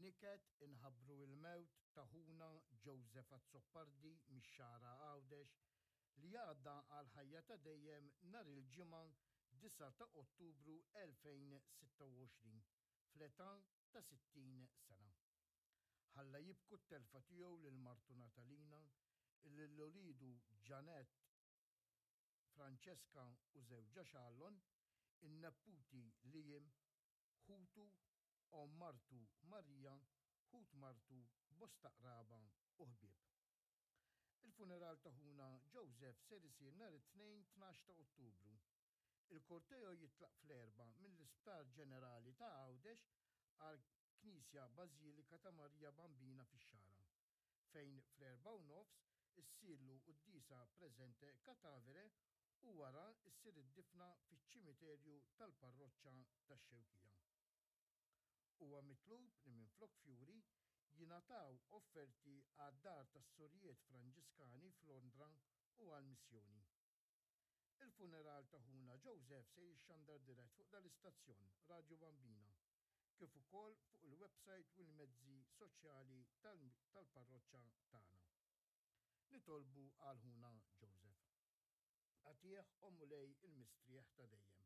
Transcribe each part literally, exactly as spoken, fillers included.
Niket inħabru il-mewt taħuna Joseph Azzoppardi mix-xara Għawdex li għadda għal ħajja ta' dejjem nar il-ġimgħa disa ta' Ottubru elfejn sitta u għoxrin fl-età ta' sittin sena. Ħalla jibku t-telfa tiegħu lil martu Natalina illi l-olidu Ġanet Franceska u żewġa Xallon, in-nepputi Lijim, ħutu u martu Marija, ħut martu bosta qraba u ħbieb. Il-funeral ta' ħuna Joseph ser isir nhar it-tnejn tnax ta' Ottubru. Il-kortejo jitlaq fl-erba mill-Isptar Ġenerali ta' Għawdex għal Knisja Bażilika ta' Marija Bambina fix-Xara, fejn fl-erba u nofs issirlu qudiesa preżente katavere u wara issir id-difna fiċ-ċimiterju tal-parroċċa tax-Xewkija. Huwa mitlub li minflok fjuri jingħataw offerti għad-dar tas-Sorjiet Franġiskani f'Londra u għall-missjoni. Il-funeral ta' ħuna Joseph se jixxandar dirett fuq dal-istazzjon Radio Bambina, kif ukoll fuq il-website u l-mezzi soċjali tal-parroċċa tagħna. Nitolbu għal ħuna Joseph. Għatieħ omulej il-mistrieħ ta' dejjem.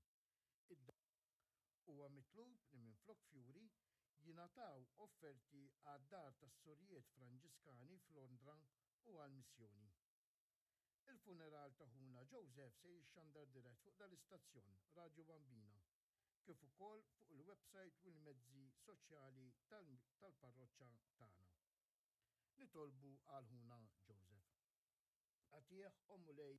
Huwa mitlub li minflok fjuri jingħataw offerti għad-dar tas-Sorjiet Franġiskani f'Londra u għall-missjoni. Il-funeral ta' ħuna Joseph se jixxandar dirett fuq dal-istazzjon Radio Bambina, kif ukoll fuq il-website u l-mezzi soċjali tal-parroċċa tagħna. Nitolbu għal ħuna Joseph. Għatieħ omulej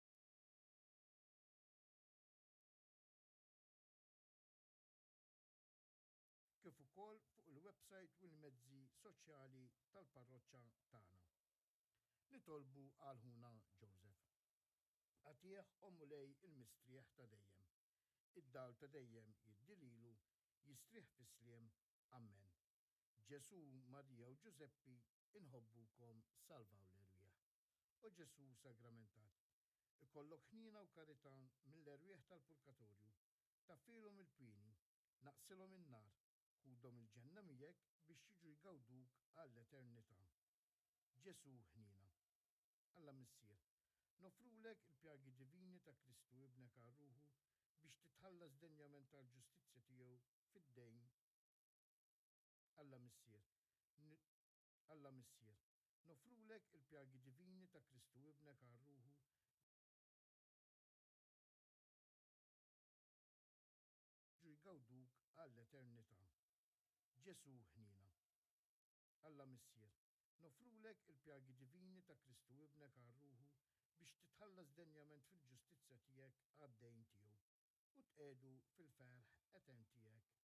kif ukoll fuq il-website u l-mezzi soċjali tal-parroċċa tagħna. Nitolbu għal ħuna Joseph. Għatieħ omulej il-mistrieħ ta' dejjem. Id-dal ta' dejjem jiddililu jistrieħ fis-sliem. Amen. Ġesu, Marija u Ġuseppi inħobbukom salvaw l-erwieħ. U Ġesu sagramentat. Ikollok ħnina u karità mill-erwieħ tal-purgatorju. Taffilhom il-pini, naqsilhom in-nar, ħudhom il-ġenna miegħek biex jiġu jgawduk għall-eternità. Ġesu ħnina. Alla missier, nofrulek il-pjagi divini ta' Kristu ibnek għal-ruħu biex titħallas denjament tal-ġustizzja tiegħu fid-dejn. Alla missier, Alla missier, nofrulek il-pjagi divini ta' Kristu ibnek għal-ruħu jiġu jgawduk għall-eternità. Ġesu ħnina. Alla missier, nofrulek il-pjagi divini ta' Kristu ibnek għal-ruħu biex titħallas denjament fil-ġustizzja tiegħek għad-dejn tiegħu u tqedu fil-ferħ etern tiegħek.